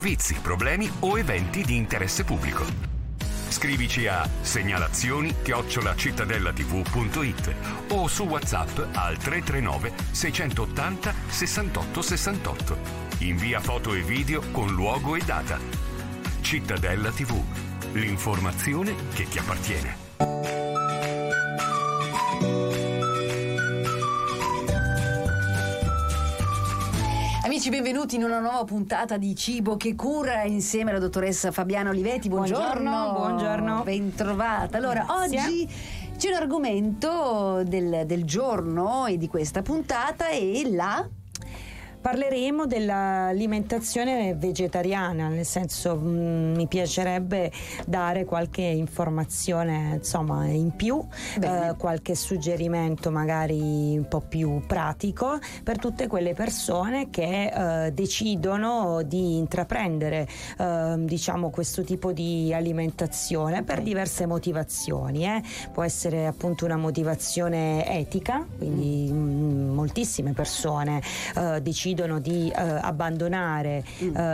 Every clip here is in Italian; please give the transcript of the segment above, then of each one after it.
Vizi, problemi o eventi di interesse pubblico. Scrivici a segnalazioni@cittadellatv.it o su WhatsApp al 339 680 68 68. Invia foto e video con luogo e data. Cittadella TV, l'informazione che ti appartiene. Amici, benvenuti in una nuova puntata di Cibo che cura insieme alla dottoressa Fabiana Oliveti. Buongiorno. Bentrovata. Allora, oggi c'è un argomento del giorno e di questa puntata è Parleremo dell'alimentazione vegetariana, nel senso mi piacerebbe dare qualche informazione insomma in più, qualche suggerimento magari un po' più pratico per tutte quelle persone che decidono di intraprendere diciamo questo tipo di alimentazione per diverse motivazioni. Può essere appunto una motivazione etica, quindi moltissime persone decidono di abbandonare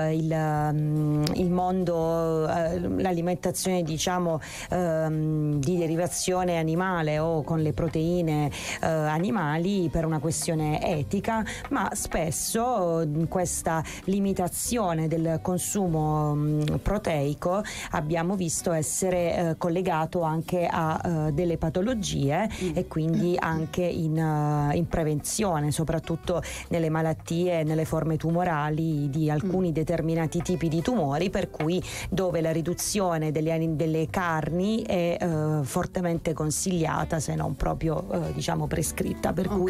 il mondo, l'alimentazione diciamo di derivazione animale o con le proteine animali per una questione etica, ma spesso questa limitazione del consumo proteico abbiamo visto essere collegato anche a delle patologie e quindi anche in prevenzione, soprattutto nelle malattie, nelle forme tumorali di alcuni determinati tipi di tumori, per cui dove la riduzione delle carni è fortemente consigliata, se non proprio diciamo prescritta, per cui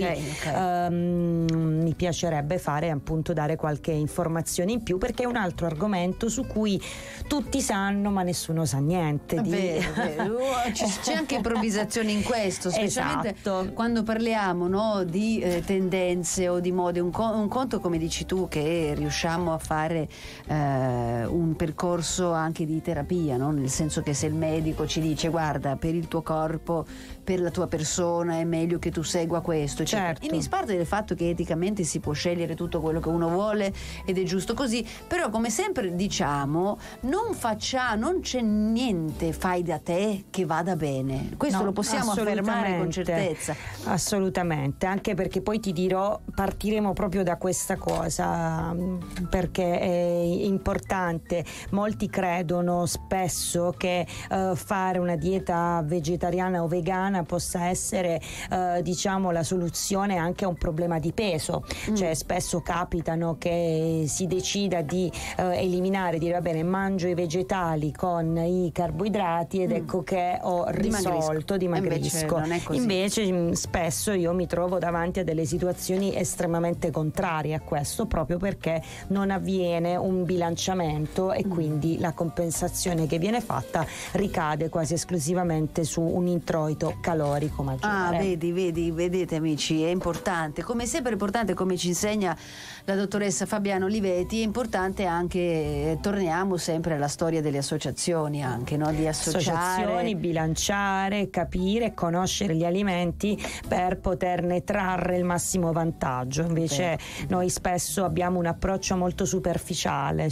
mi piacerebbe dare qualche informazione in più, perché è un altro argomento su cui tutti sanno ma nessuno sa niente. Vero. C'è anche improvvisazione in questo, specialmente quando parliamo di tendenze o di mode. Un conto, come dici tu, che riusciamo a fare un percorso anche di terapia, no? Nel senso che se il medico ci dice guarda, per il tuo corpo, per la tua persona è meglio che tu segua questo, certo. In disparte del fatto che eticamente si può scegliere tutto quello che uno vuole ed è giusto così, però come sempre diciamo non c'è niente fai da te che vada bene, questo lo possiamo affermare con certezza. Assolutamente, anche perché poi ti dirò, partiremo proprio da questa cosa perché è importante. Molti credono spesso che fare una dieta vegetariana o vegana possa essere diciamo la soluzione anche a un problema di peso, cioè spesso capitano che si decida di eliminare, dire va bene, mangio i vegetali con i carboidrati ed ecco che ho risolto, dimagrisco. Invece spesso io mi trovo davanti a delle situazioni estremamente contrarie a questo, proprio perché non avviene un bilanciamento e quindi la compensazione che viene fatta ricade quasi esclusivamente su un introito calorico maggiore. Vedete amici, è importante, come sempre è importante, come ci insegna la dottoressa Fabiana Oliveti, è importante anche, torniamo sempre alla storia delle associazioni, anche di associazioni, bilanciare, capire, conoscere gli alimenti per poterne trarre il massimo vantaggio. Invece noi spesso abbiamo un approccio molto superficiale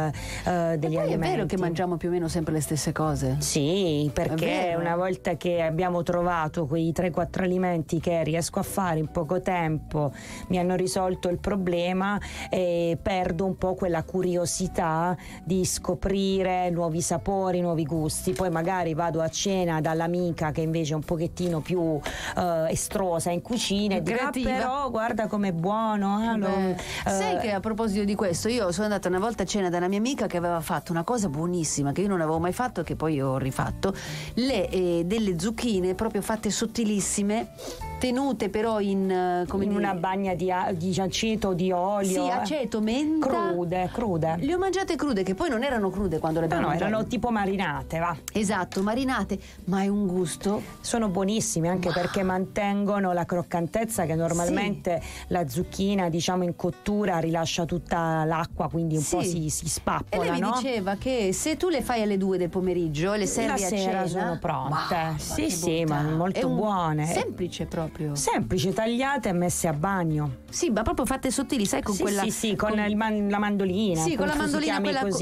degli alimenti. È vero che mangiamo più o meno sempre le stesse cose? Sì, perché una volta che abbiamo trovato quei 3-4 alimenti che riesco a fare in poco tempo, mi hanno risolto il problema, e perdo un po' quella curiosità di scoprire nuovi sapori, nuovi gusti. Poi magari vado a cena dall'amica che invece è un pochettino più estrosa in cucina e dico però guarda com'è buono. Sai che a proposito di questo, io sono andata una volta a cena da una mia amica che aveva fatto una cosa buonissima che io non avevo mai fatto e che poi ho rifatto, delle zucchine proprio fatte sottilissime, tenute però in una bagna di aceto o di olio. Sì, aceto, menta. Crude. Le ho mangiate crude, che poi non erano crude quando le abbiamo mangiate. Erano tipo marinate, va. Esatto, marinate, ma è un gusto. Sono buonissime anche perché mantengono la croccantezza che normalmente la zucchina, diciamo, in cottura rilascia tutta l'acqua, quindi un po' si spappola. E lei mi diceva che se tu le fai alle 2 del pomeriggio e le servi la a sera cena sono pronte. Sì, ma molto buone. Semplice proprio. proprio? Semplice, tagliate e messe a bagno. Sì, ma proprio fatte sottili, sai, con quella... Sì, con la mandolina. Sì, con la mandolina, quella